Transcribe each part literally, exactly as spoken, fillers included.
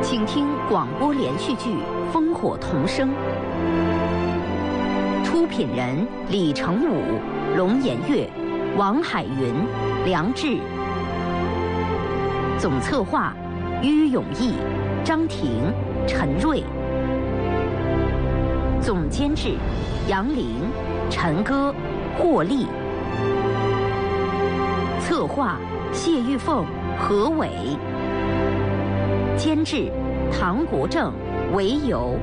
请听广播连续剧《烽火同声》，出品人李成武、龙颜月、王海云、梁志，总策划于永义、张婷、陈瑞，总监制杨林、陈歌、霍丽，策划谢玉凤、何伟，监制唐国正、韦游，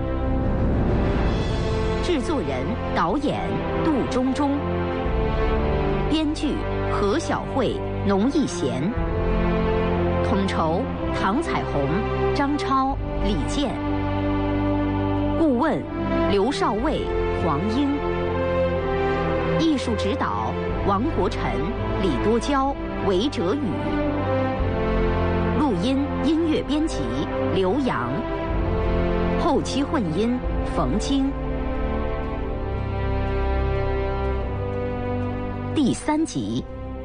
制作人、导演杜忠忠，编剧何小慧、农艺贤，统筹唐彩虹、张超、李健，顾问刘少卫、黄英，艺术指导王国臣、李多娇、韦哲宇，录音音乐编辑刘洋，后期混音冯晶。第三集。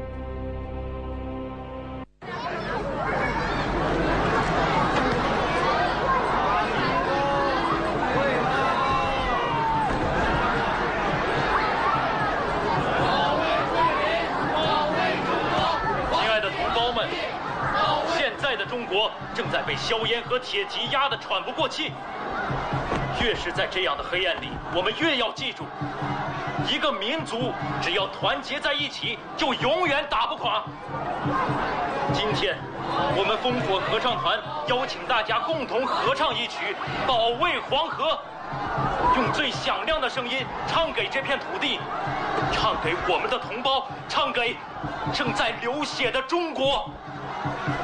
正在被硝烟和铁蹄压得喘不过气。越是在这样的黑暗里，我们越要记住，一个民族只要团结在一起，就永远打不垮。今天，我们烽火合唱团邀请大家共同合唱一曲《保卫黄河》，用最响亮的声音唱给这片土地，唱给我们的同胞，唱给正在流血的中国。